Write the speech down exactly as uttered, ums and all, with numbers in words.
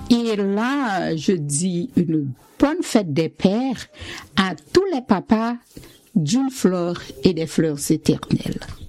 Et là, je dis une bonne fête des pères à tous les papas d'une fleur et des fleurs éternelles.